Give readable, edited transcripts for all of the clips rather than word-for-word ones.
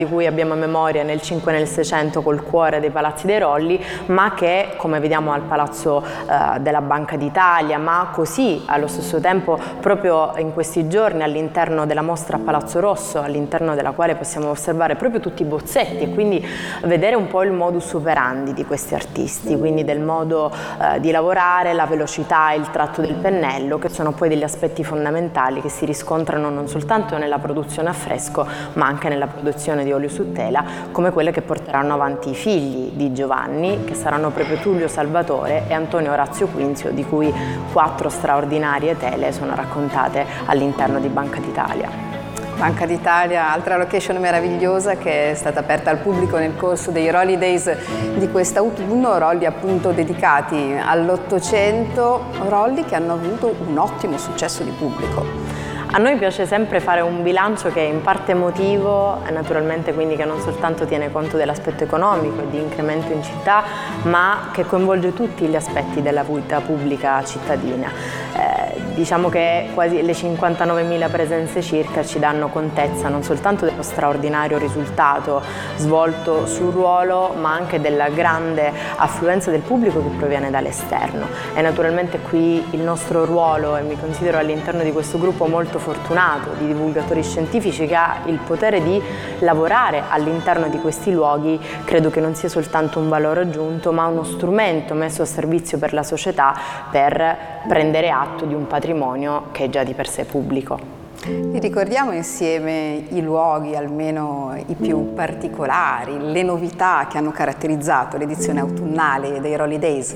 di cui abbiamo memoria nel 5 e nel 600 col cuore dei palazzi dei Rolli, ma che, come vediamo al Palazzo della Banca d'Italia, ma così allo stesso tempo proprio in questi giorni all'interno della mostra a Palazzo Rosso, all'interno della quale possiamo osservare proprio tutti i bozzetti e quindi vedere un po' il modus operandi di questi artisti, quindi del modo di lavorare, la velocità, il tratto del pennello, che sono poi degli aspetti fondamentali che si riscontrano non soltanto nella produzione a fresco, ma anche nella produzione di olio su tela, come quelle che porteranno avanti i figli di Giovanni, che saranno proprio Tullio Salvatore e Antonio Orazio Quinzio, di cui 4 straordinarie tele sono raccontate all'interno di Banca d'Italia. Banca d'Italia, altra location meravigliosa che è stata aperta al pubblico nel corso dei Rolli Days di quest'autunno, rolli appunto dedicati all'800, rolli che hanno avuto un ottimo successo di pubblico. A noi piace sempre fare un bilancio che è in parte emotivo, naturalmente quindi che non soltanto tiene conto dell'aspetto economico e di incremento in città, ma che coinvolge tutti gli aspetti della vita pubblica cittadina. Diciamo che quasi le 59.000 presenze circa ci danno contezza non soltanto dello straordinario risultato svolto sul ruolo, ma anche della grande affluenza del pubblico che proviene dall'esterno. E naturalmente qui il nostro ruolo, e mi considero all'interno di questo gruppo molto fortunato di divulgatori scientifici che ha il potere di lavorare all'interno di questi luoghi, credo che non sia soltanto un valore aggiunto, ma uno strumento messo a servizio per la società per prendere atto di un patrimonio che è già di per sé pubblico. Ricordiamo insieme i luoghi, almeno i più particolari, le novità che hanno caratterizzato l'edizione autunnale dei Rolli Days.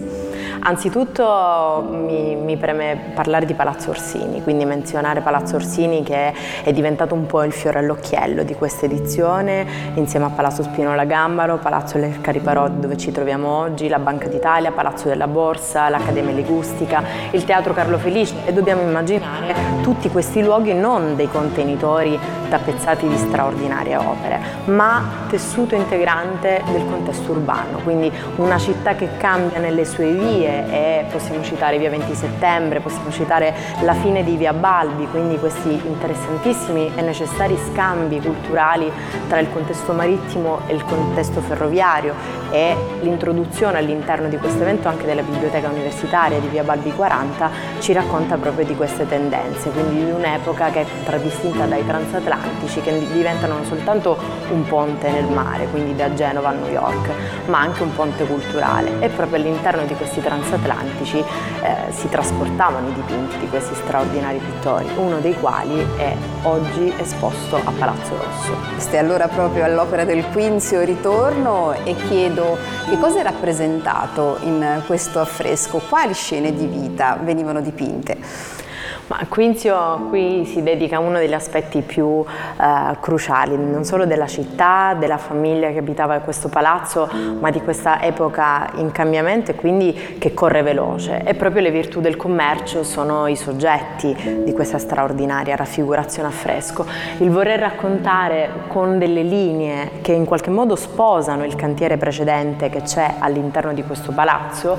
Anzitutto mi preme parlare di Palazzo Orsini, quindi menzionare Palazzo Orsini che è diventato un po' il fiore all'occhiello di questa edizione, insieme a Palazzo Spinola Gambaro, Palazzo Lercari Parodi dove ci troviamo oggi, la Banca d'Italia, Palazzo della Borsa, l'Accademia Ligustica, il Teatro Carlo Felice, e dobbiamo immaginare tutti questi luoghi non dei contenitori tappezzati di straordinarie opere, ma tessuto integrante del contesto urbano, quindi una città che cambia nelle sue vie, e possiamo citare via 20 settembre, possiamo citare la fine di via Balbi, quindi questi interessantissimi e necessari scambi culturali tra il contesto marittimo e il contesto ferroviario, e l'introduzione all'interno di questo evento anche della biblioteca universitaria di via Balbi 40 ci racconta proprio di queste tendenze, quindi di un'epoca che è contraddistinta dai transatlantici che diventano non soltanto un ponte nel mare, quindi da Genova a New York, ma anche un ponte culturale, e proprio all'interno di questi transatlantici si trasportavano i dipinti di questi straordinari pittori, uno dei quali è oggi esposto a Palazzo Rosso. Stai allora proprio all'opera del Quinzio ritorno e chiedo che cosa è rappresentato in questo affresco, quali scene di vita venivano dipinte? Ma Quinzio qui si dedica a uno degli aspetti più cruciali, non solo della città, della famiglia che abitava questo palazzo, ma di questa epoca in cambiamento e quindi che corre veloce. E proprio le virtù del commercio sono i soggetti di questa straordinaria raffigurazione a fresco. Il voler raccontare con delle linee che in qualche modo sposano il cantiere precedente che c'è all'interno di questo palazzo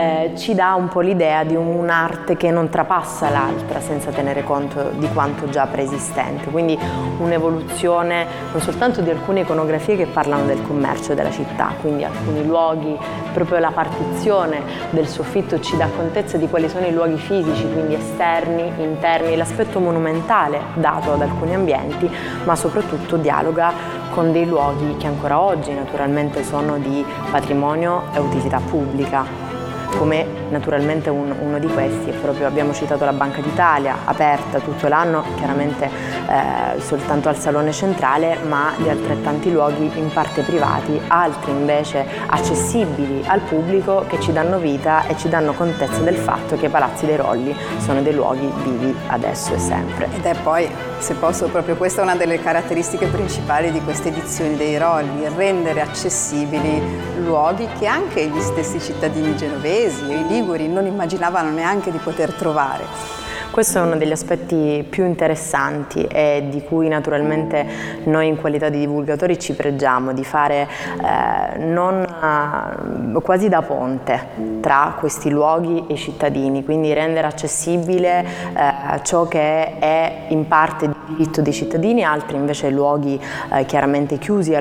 ci dà un po' l'idea di un'arte che non trapassa l'altra senza tenere conto di quanto già preesistente, quindi un'evoluzione non soltanto di alcune iconografie che parlano del commercio della città, quindi alcuni luoghi, proprio la partizione del soffitto ci dà contezza di quali sono i luoghi fisici, quindi esterni, interni, l'aspetto monumentale dato ad alcuni ambienti, ma soprattutto dialoga con dei luoghi che ancora oggi naturalmente sono di patrimonio e utilità pubblica. Come naturalmente uno di questi è proprio, abbiamo citato la Banca d'Italia, aperta tutto l'anno, chiaramente soltanto al Salone Centrale, ma di altrettanti luoghi in parte privati, altri invece accessibili al pubblico, che ci danno vita e ci danno contezza del fatto che i Palazzi dei Rolli sono dei luoghi vivi adesso e sempre. Ed è poi, se posso, proprio questa è una delle caratteristiche principali di queste edizioni dei Rolli, rendere accessibili luoghi che anche gli stessi cittadini genovesi e i liguri non immaginavano neanche di poter trovare. Questo è uno degli aspetti più interessanti e di cui naturalmente noi in qualità di divulgatori ci pregiamo, di fare quasi da ponte tra questi luoghi e i cittadini, quindi rendere accessibile ciò che è in parte diritto dei cittadini, altri invece luoghi chiaramente chiusi